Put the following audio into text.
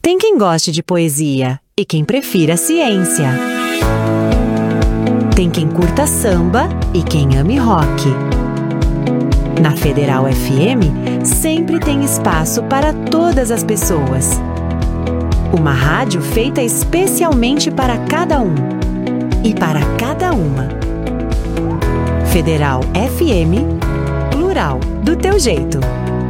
Tem quem goste de poesia e quem prefira ciência. Tem quem curta samba e quem ame rock. Na Federal FM, sempre tem espaço para todas as pessoas. Uma rádio feita especialmente para cada um e para cada uma. Federal FM, plural do teu jeito.